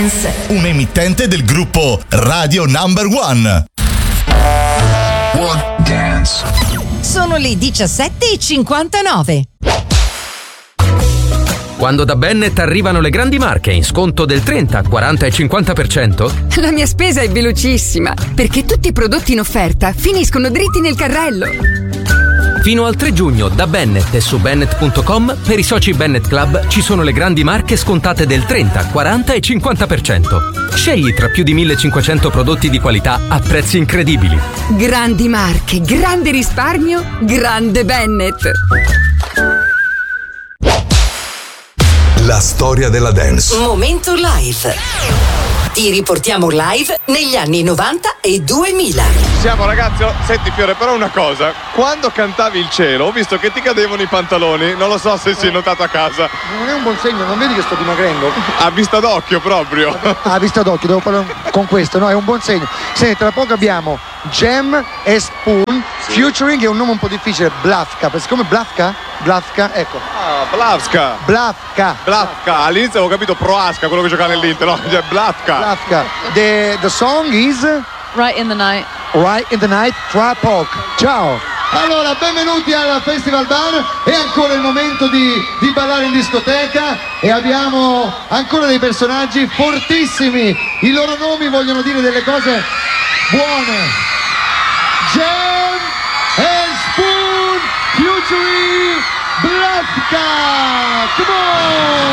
Dance, un emittente del gruppo Radio Number One. One Dance. Sono le 17:59. Quando da Bennett arrivano le grandi marche in sconto del 30, 40 e 50%, la mia spesa è velocissima, perché tutti i prodotti in offerta finiscono dritti nel carrello. fino al 3 giugno da Bennett e su Bennett.com per i soci Bennett Club ci sono le grandi marche scontate del 30, 40 e 50%. Scegli tra più di 1500 prodotti di qualità a prezzi incredibili. Grandi marche, grande risparmio, grande Bennett. La storia della dance. Momento live. Ti riportiamo live negli anni 90 e 2000. Siamo ragazzi, senti Fiore, però una cosa, quando cantavi Il cielo ho visto che ti cadevano i pantaloni, non lo so se si è notato a casa. Non è un buon segno, non vedi che sto dimagrendo? A vista d'occhio proprio. A vista d'occhio, devo parlare con questo, no? È un buon segno. Senti, tra poco abbiamo Jam e Spoon, featuring è un nome un po' difficile, Blavka, siccome Blavka, ecco. Ah, Blavka. All'inizio avevo capito Proasca, quello che giocava nell'Inter, no? Cioè Blavka. The song is Right in the Night. Right in the Night, Trap Hawk. Ciao. Allora, benvenuti al Festival Bar. È ancora il momento di ballare in discoteca e abbiamo ancora dei personaggi fortissimi. I loro nomi vogliono dire delle cose buone. Jam e Spoon featuring Blavka. Come on!